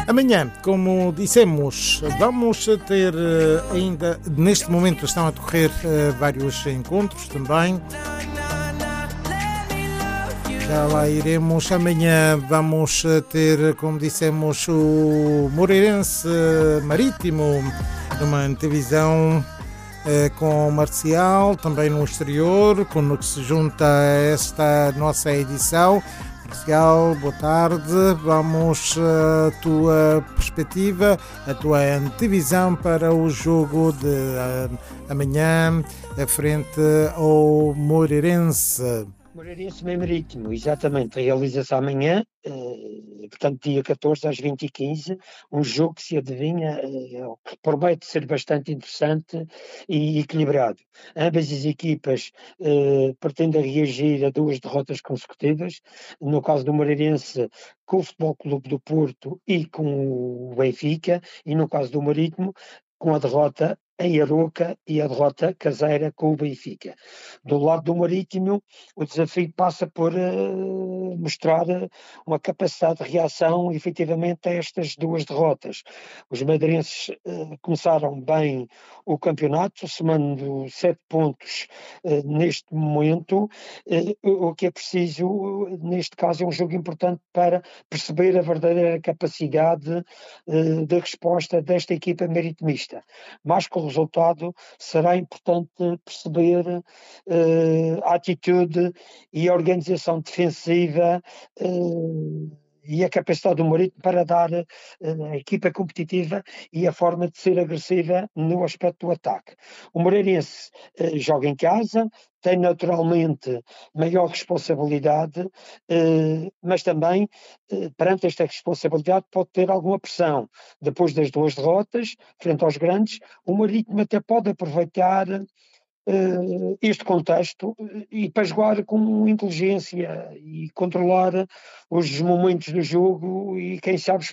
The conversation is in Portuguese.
Amanhã, como dissemos, vamos ter ainda, neste momento estão a decorrer vários encontros também. Já lá iremos. Amanhã vamos ter, como dissemos, o Moreirense Marítimo numa televisão com o Marcial, também no exterior, quando que se junta a esta nossa edição. Marcial, boa tarde. Vamos a tua perspectiva, a tua antevisão para o jogo de amanhã frente ao Moreirense. Moreirense bem Marítimo, exatamente, realiza-se amanhã, portanto dia 14 às 20h15, um jogo que se adivinha, que promete ser bastante interessante e equilibrado. Ambas as equipas pretendem reagir a duas derrotas consecutivas, no caso do Moreirense com o Futebol Clube do Porto e com o Benfica, e no caso do Marítimo com a derrota em Aroca e a derrota caseira com o Benfica. Do lado do Marítimo, o desafio passa por mostrar uma capacidade de reação efetivamente a estas duas derrotas. Os madeirenses começaram bem o campeonato, somando 7 pontos neste momento. O que é preciso, neste caso, é um jogo importante para perceber a verdadeira capacidade de resposta desta equipa maritimista. Mais que o resultado, será importante perceber a atitude e a organização defensiva e a capacidade do Marítimo para dar a equipa competitiva e a forma de ser agressiva no aspecto do ataque. O Moreirense joga em casa, tem naturalmente maior responsabilidade, mas também perante esta responsabilidade pode ter alguma pressão. Depois das duas derrotas, frente aos grandes, o Marítimo até pode aproveitar este contexto e para jogar com inteligência e controlar os momentos do jogo e quem sabe